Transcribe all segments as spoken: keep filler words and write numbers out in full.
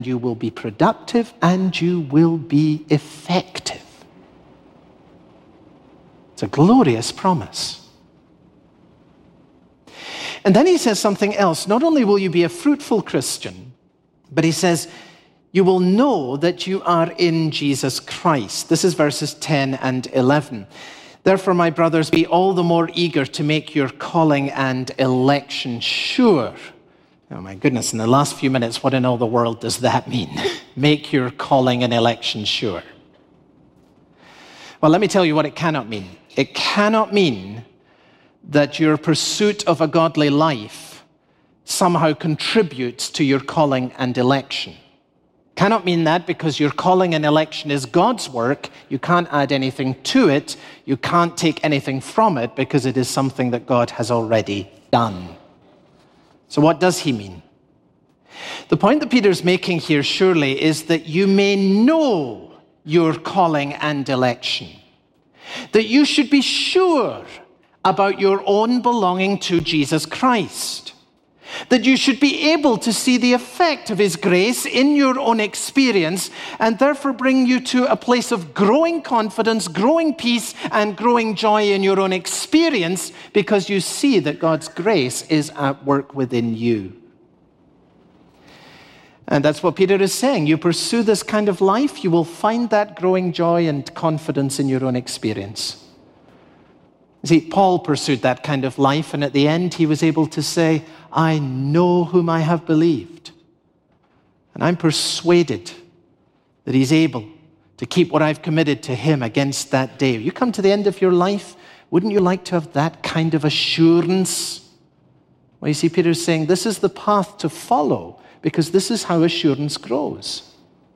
you will be productive and you will be effective. It's a glorious promise. And then he says something else. Not only will you be a fruitful Christian, but he says, you will know that you are in Jesus Christ. This is verses ten and eleven. Therefore, my brothers, be all the more eager to make your calling and election sure. Oh my goodness, in the last few minutes, what in all the world does that mean? Make your calling and election sure. Well, let me tell you what it cannot mean. It cannot mean that your pursuit of a godly life somehow contributes to your calling and election. Cannot mean that, because your calling and election is God's work. You can't add anything to it. You can't take anything from it, because it is something that God has already done. So what does he mean? The point that Peter's making here surely is that you may know your calling and election. That you should be sure about your own belonging to Jesus Christ. That you should be able to see the effect of his grace in your own experience, and therefore bring you to a place of growing confidence, growing peace, and growing joy in your own experience, because you see that God's grace is at work within you. And that's what Peter is saying. You pursue this kind of life, you will find that growing joy and confidence in your own experience. See, Paul pursued that kind of life, and at the end he was able to say, I know whom I have believed, and I'm persuaded that he's able to keep what I've committed to him against that day. You come to the end of your life, wouldn't you like to have that kind of assurance? Well, you see, Peter's saying this is the path to follow, because this is how assurance grows.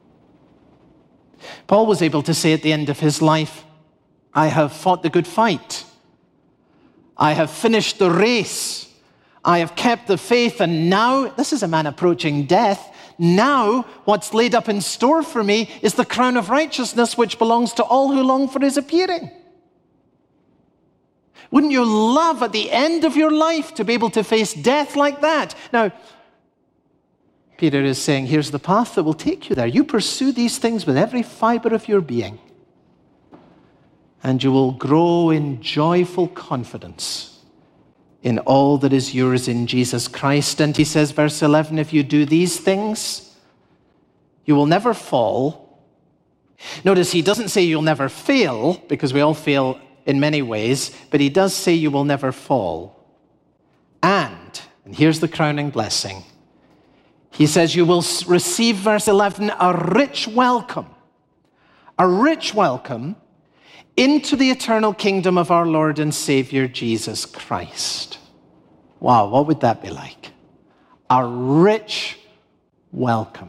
Paul was able to say at the end of his life, I have fought the good fight. I have finished the race. I have kept the faith, and now, this is a man approaching death, now what's laid up in store for me is the crown of righteousness, which belongs to all who long for his appearing. Wouldn't you love at the end of your life to be able to face death like that? Now, Peter is saying, here's the path that will take you there. You pursue these things with every fiber of your being, and you will grow in joyful confidence in all that is yours in Jesus Christ. And he says, verse eleven, if you do these things, you will never fall. Notice he doesn't say you'll never fail, because we all fail in many ways, but he does say you will never fall. And, and here's the crowning blessing, he says you will receive, verse eleven, a rich welcome, a rich welcome into the eternal kingdom of our Lord and Savior, Jesus Christ. Wow, what would that be like? A rich welcome.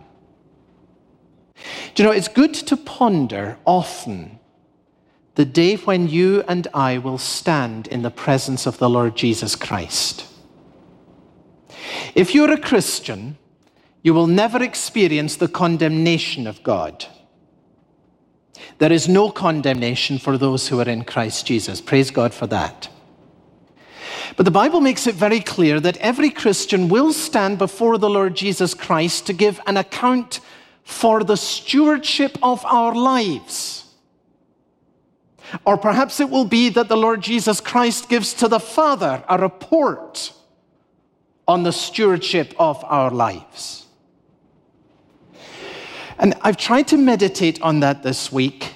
Do you know, it's good to ponder often the day when you and I will stand in the presence of the Lord Jesus Christ. If you're a Christian, you will never experience the condemnation of God. There is no condemnation for those who are in Christ Jesus. Praise God for that. But the Bible makes it very clear that every Christian will stand before the Lord Jesus Christ to give an account for the stewardship of our lives. Or perhaps it will be that the Lord Jesus Christ gives to the Father a report on the stewardship of our lives. And I've tried to meditate on that this week.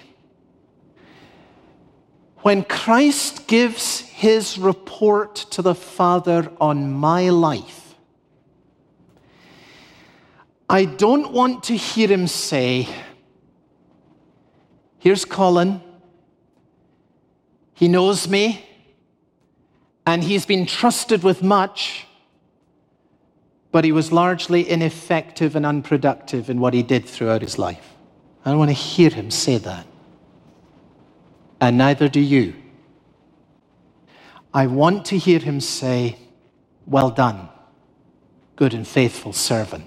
When Christ gives his report to the Father on my life, I don't want to hear him say, here's Colin, he knows me, and he's been trusted with much, but he was largely ineffective and unproductive in what he did throughout his life. I don't want to hear him say that. And neither do you. I want to hear him say, well done, good and faithful servant.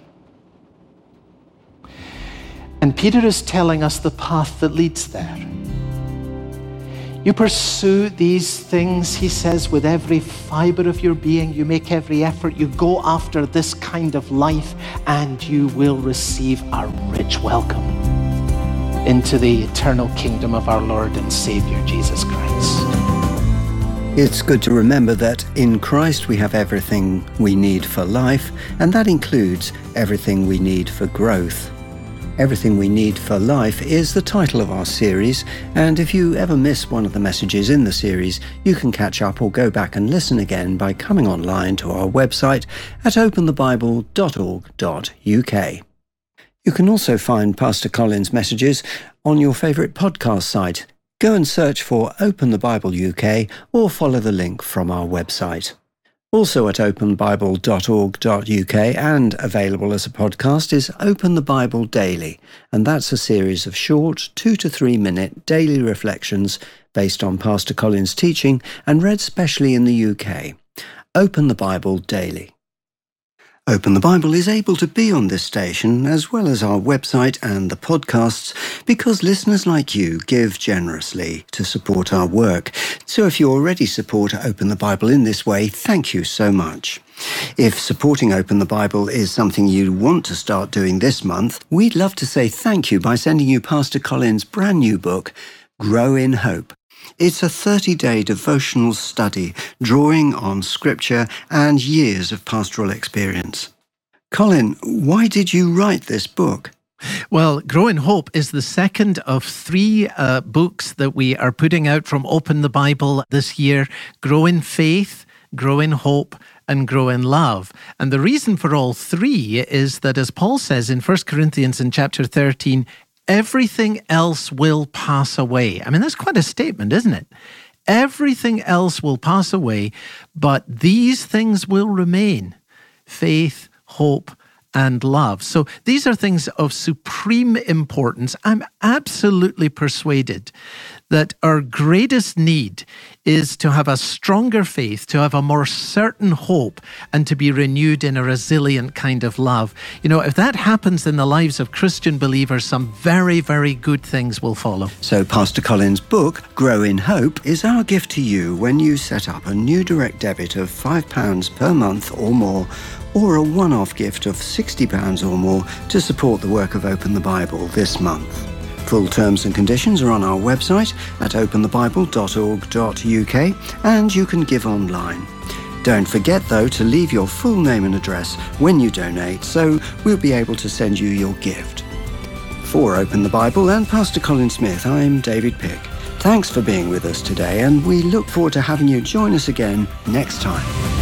And Peter is telling us the path that leads there. You pursue these things, he says, with every fiber of your being. You make every effort. You go after this kind of life, and you will receive a rich welcome into the eternal kingdom of our Lord and Savior, Jesus Christ. It's good to remember that in Christ we have everything we need for life, and that includes everything we need for growth. Everything We Need for Life is the title of our series, and if you ever miss one of the messages in the series, you can catch up or go back and listen again by coming online to our website at open the bible dot org dot U K. You can also find Pastor Colin's messages on your favourite podcast site. Go and search for Open the Bible U K or follow the link from our website. Also at open bible dot org dot U K and available as a podcast is Open the Bible Daily, and that's a series of short two to three minute daily reflections based on Pastor Colin's teaching and read specially in the U K. Open the Bible Daily. Open the Bible is able to be on this station as well as our website and the podcasts because listeners like you give generously to support our work. So if you already support Open the Bible in this way, thank you so much. If supporting Open the Bible is something you want to start doing this month, we'd love to say thank you by sending you Pastor Colin's brand new book, Grow in Hope. It's a thirty-day devotional study drawing on Scripture and years of pastoral experience. Colin, why did you write this book? Well, Grow in Hope is the second of three uh, books that we are putting out from Open the Bible this year. Grow in Faith, Grow in Hope, and Grow in Love. And the reason for all three is that, as Paul says in First Corinthians in chapter thirteen, everything else will pass away. I mean, that's quite a statement, isn't it? Everything else will pass away, but these things will remain: faith, hope, and love. So these are things of supreme importance. I'm absolutely persuaded that our greatest need is to have a stronger faith, to have a more certain hope, and to be renewed in a resilient kind of love. You know, if that happens in the lives of Christian believers, some very, very good things will follow. So Pastor Colin's book, Grow in Hope, is our gift to you when you set up a new direct debit of five pounds per month or more, or a one-off gift of sixty pounds or more to support the work of Open the Bible this month. Full terms and conditions are on our website at open the bible dot org dot U K, and you can give online. Don't forget, though, to leave your full name and address when you donate, so we'll be able to send you your gift. For Open the Bible and Pastor Colin Smith, I'm David Pick. Thanks for being with us today, and we look forward to having you join us again next time.